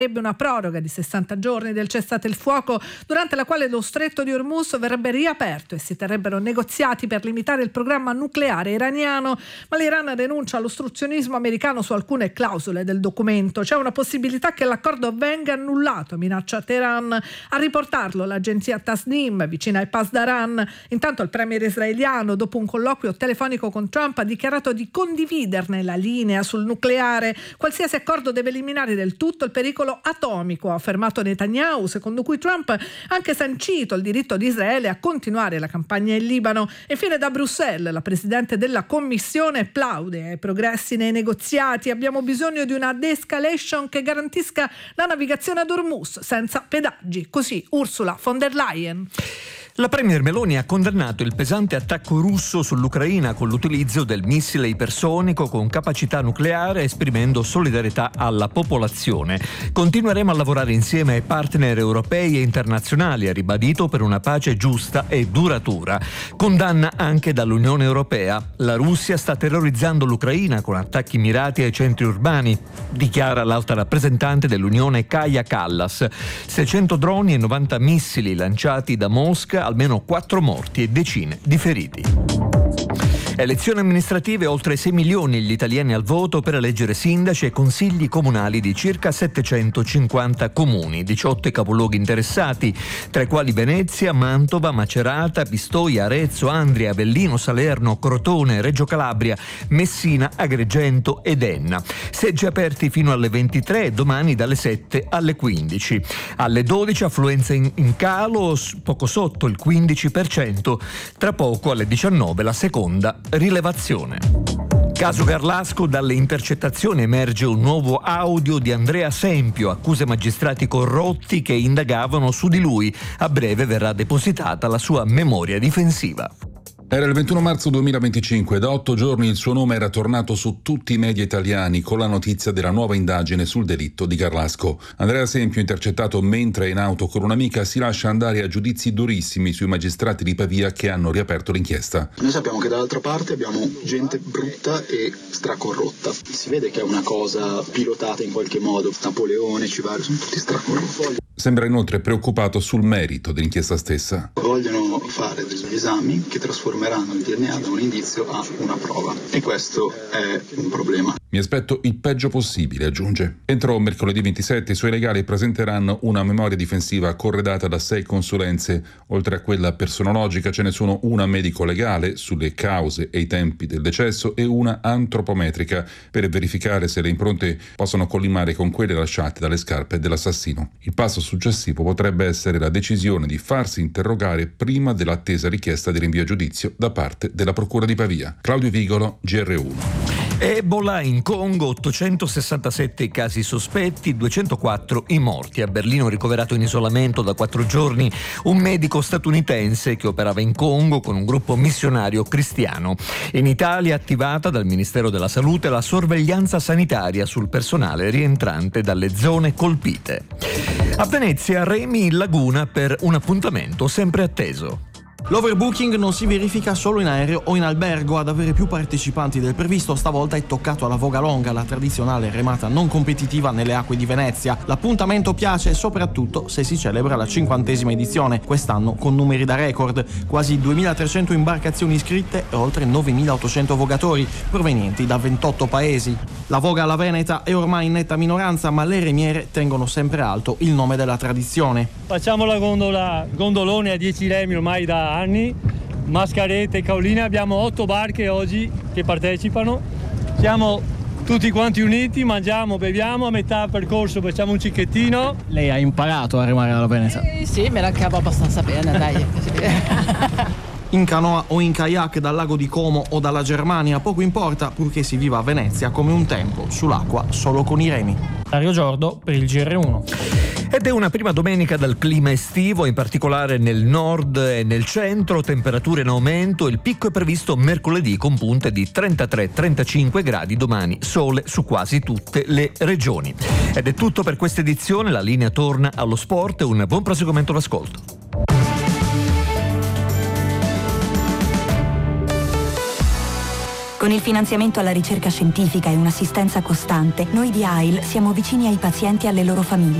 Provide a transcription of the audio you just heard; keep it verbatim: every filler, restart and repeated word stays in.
una proroga di sessanta giorni del cessate il fuoco, durante la quale lo stretto di Hormuz verrebbe riaperto e si terrebbero negoziati per limitare il programma nucleare iraniano, ma l'Iran denuncia l'ostruzionismo americano su alcune clausole del documento. C'è una possibilità che l'accordo venga annullato, minaccia Teheran. A riportarlo l'agenzia Tasnim, vicina ai Pasdaran. Intanto il premier israeliano, dopo un colloquio telefonico con Trump, ha dichiarato di condividerne la linea sul nucleare. Qualsiasi accordo deve eliminare del tutto il pericolo atomico, ha affermato Netanyahu, secondo cui Trump ha anche sancito il diritto di Israele a continuare la campagna in Libano. E infine da Bruxelles, la presidente della Commissione plaude ai progressi nei negoziati. Abbiamo bisogno di una de-escalation che garantisca la navigazione ad Hormuz senza pedaggi. Così Ursula von der Leyen. La premier Meloni ha condannato il pesante attacco russo sull'Ucraina con l'utilizzo del missile ipersonico con capacità nucleare, esprimendo solidarietà alla popolazione. Continueremo a lavorare insieme ai partner europei e internazionali, ha ribadito, per una pace giusta e duratura. Condanna anche dall'Unione Europea. La Russia sta terrorizzando l'Ucraina con attacchi mirati ai centri urbani, dichiara l'alta rappresentante dell'Unione Kaja Kallas. seicento droni e novanta missili lanciati da Mosca, almeno quattro morti e decine di feriti. Elezioni amministrative, oltre sei milioni gli italiani al voto per eleggere sindaci e consigli comunali di circa settecentocinquanta comuni, diciotto i capoluoghi interessati, tra i quali Venezia, Mantova, Macerata, Pistoia, Arezzo, Andria, Avellino, Salerno, Crotone, Reggio Calabria, Messina, Agrigento ed Enna. Seggi aperti fino alle ventitré e domani dalle sette alle quindici. Alle dodici affluenza in, in calo, poco sotto il quindici per cento. Tra poco alle diciannove la seconda rilevazione. Caso Garlasco, dalle intercettazioni emerge un nuovo audio di Andrea Sempio, accusa magistrati corrotti che indagavano su di lui. A breve verrà depositata la sua memoria difensiva. Era il ventuno marzo duemilaventicinque, da otto giorni il suo nome era tornato su tutti i media italiani con la notizia della nuova indagine sul delitto di Garlasco. Andrea Sempio, intercettato mentre è in auto con un'amica, si lascia andare a giudizi durissimi sui magistrati di Pavia che hanno riaperto l'inchiesta. Noi sappiamo che dall'altra parte abbiamo gente brutta e stracorrotta. Si vede che è una cosa pilotata in qualche modo. Napoleone, Civario, sono tutti stracorrotti. Sembra inoltre preoccupato sul merito dell'inchiesta stessa. Vogliono fare degli esami che trasformeranno il D N A da un indizio a una prova e questo è un problema. Mi aspetto il peggio possibile, aggiunge. Entro mercoledì ventisette i suoi legali presenteranno una memoria difensiva corredata da sei consulenze. Oltre a quella personologica ce ne sono una medico-legale sulle cause e i tempi del decesso e una antropometrica per verificare se le impronte possono collimare con quelle lasciate dalle scarpe dell'assassino. Il passo successivo potrebbe essere la decisione di farsi interrogare prima dell'attesa richiesta di rinvio a giudizio da parte della Procura di Pavia. Claudio Vigolo, G R uno. Ebola in Congo, ottocentosessantasette i casi sospetti, duecentoquattro i morti. A Berlino ricoverato in isolamento da quattro giorni un medico statunitense che operava in Congo con un gruppo missionario cristiano. In Italia attivata dal Ministero della Salute la sorveglianza sanitaria sul personale rientrante dalle zone colpite. A Venezia remi in laguna per un appuntamento sempre atteso. L'overbooking non si verifica solo in aereo o in albergo. Ad avere più partecipanti del previsto stavolta è toccato alla Voga Longa, la tradizionale remata non competitiva nelle acque di Venezia. L'appuntamento piace soprattutto se si celebra la cinquantesima edizione, quest'anno con numeri da record, quasi duemilatrecento imbarcazioni iscritte e oltre novemilaottocento vogatori provenienti da ventotto paesi. La voga alla veneta è ormai in netta minoranza, ma le remiere tengono sempre alto il nome della tradizione. Facciamo la gondola, gondolone a dieci remi ormai da anni, Mascarete, Caoline, abbiamo otto barche oggi che partecipano, siamo tutti quanti uniti, mangiamo, beviamo, a metà percorso facciamo un cicchettino. Lei ha imparato a remare alla veneta? Eh, sì, me la cavo abbastanza bene, dai. In canoa o in kayak dal lago di Como o dalla Germania, poco importa purché si viva a Venezia come un tempo, sull'acqua solo con i remi. Dario Giordo per il G R uno. Ed è una prima domenica dal clima estivo, in particolare nel nord e nel centro, temperature in aumento. Il picco è previsto mercoledì con punte di trentatré trentacinque gradi, domani sole su quasi tutte le regioni. Ed è tutto per questa edizione, la linea torna allo sport, un buon proseguimento all'ascolto. Con il finanziamento alla ricerca scientifica e un'assistenza costante, noi di A I L siamo vicini ai pazienti e alle loro famiglie.